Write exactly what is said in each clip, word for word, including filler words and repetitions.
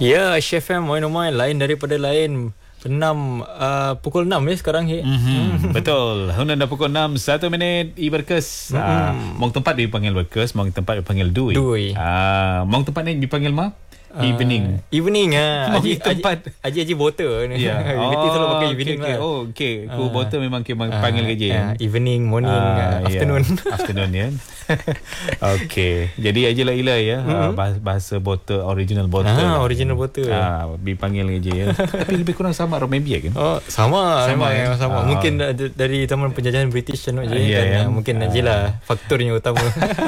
Ya, Chef M, main-main lain daripada lain. enam uh, pukul enam ya sekarang he. Mm-hmm. Betul. Hundan dah pukul enam satu minit i berkes. Mm-hmm. Uh, mong tempat dipanggil berkes, mong tempat dipanggil dui. Dui. Ah, uh, mong tempat ni dipanggil ma? Uh, evening. Evening ah. Aji tempat Aji Aji Botol ni. Ya. Yeah. Oh, selalu pakai okay, evening okay. lah. Oh, okey. Ku Uh, botol memang ke panggil uh, kerja ya. Uh, evening, morning, uh, uh, afternoon. Yeah. Afternoon ya. Okey. Jadi aje lah ila ya. Mm-hmm. Uh, bahasa botol, original botol. Ah, original botol. Ah, uh, dipanggil kerja ya. Tapi lebih kurang sama Romebia kan? Oh, sama. Sama memang, ya. sama. Uh, Mungkin dari zaman penjajahan British kan, uh, yeah, kan yeah. mungkin uh, ajalah faktornya utama.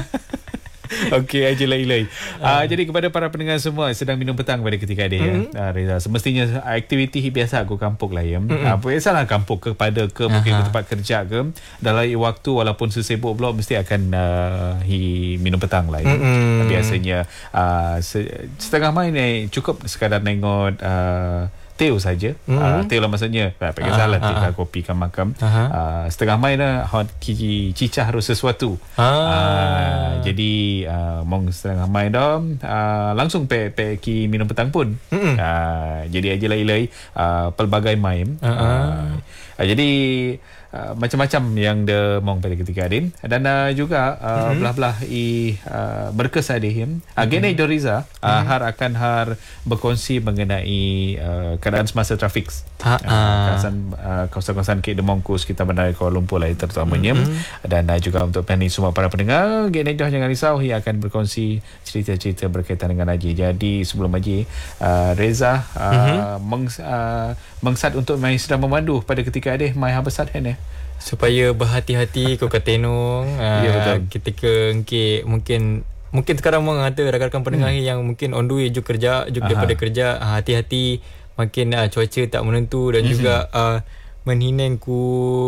Okey, ajalah ilai. Uh, uh, jadi kepada para pendengar semua sedang minum petang pada ketika ini mm-hmm. ya. Uh, Reza, semestinya aktiviti biasa aku kampung lah ya. Mm-hmm. Uh, biasalah kampung kepada ke mungkin ke tempat kerja ke dalam waktu walaupun sesibuk pula mesti akan uh, hi, minum petang lah ya. Mm-hmm. Biasanya uh, setengah main ni cukup sekadar nengok uh, teo saja. Mm-hmm. Uh, teo lah maksudnya tak pakai salah teh uh, kopi kan makan. Uh-huh. Uh, setengah main dah hot kiki cicah harus sesuatu. Uh. Uh, jadi uh, mong setengah main dah uh, langsung pe pe ki minum petang pun. Mm-hmm. Uh, jadi ajalah ilai uh, pelbagai main. Uh-huh. Uh, uh, jadi Uh, macam-macam yang dia mong pada ketika adin dan uh, juga uh, mm-hmm. belah-belah i uh, berkes adihim uh, gene mm-hmm. Riza uh, mm-hmm. har akan har berkongsi mengenai uh, keadaan semasa trafik uh, kawasan uh, kawasan-kawasan ke Demongkus kita bandar Kuala Lumpur lah terutamanya mm-hmm. dan uh, juga untuk planning semua para pendengar gene dah jangan risau ia akan berkongsi cerita-cerita berkaitan dengan haji. Jadi sebelum haji uh, Reza uh, mm-hmm. meng, uh, mengsat untuk mai sedang memandu pada ketika adih mai habesat hen supaya berhati-hati kau katenong uh, ya, betul. Ketika engke mungkin mungkin sekarang mengata rakan-rakan pendengar hmm. yang mungkin on the way je kerja juga daripada kerja uh, hati-hati makin uh, cuaca tak menentu dan hmm. juga uh, menhineng ku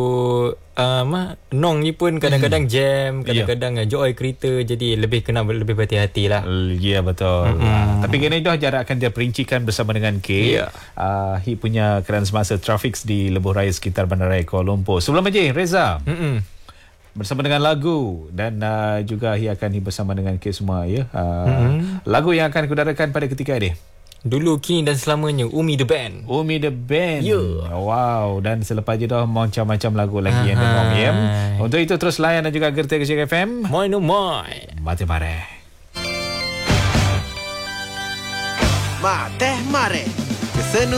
uh, mah nong ni pun kadang-kadang jam, kadang-kadang yeah. joy kereta, jadi lebih kena lebih berhati-hati lah. Ya yeah, betul. Mm-hmm. Uh, tapi kini dah jarak akan dia perincikan bersama dengan K. Yeah. Uh, Hi punya keadaan semasa trafik di lebuh raya sekitar Bandaraya Kuala Lumpur. Sebelum aja Reza. Mm-hmm. Bersama dengan lagu dan uh, juga Hi akan hi bersama dengan K semua ya. Uh, mm-hmm. Lagu yang akan kudarakan pada ketika ini. Dulu, kini dan selamanya, Umi The Band. Umi The Band. Yeah. Wow. Dan selepas je dah macam-macam lagu lagi yang dengar ya. Untuk itu terus layan dan juga gerti ke F M. Moi no moi. Mate mare. Mate mare. Kesenu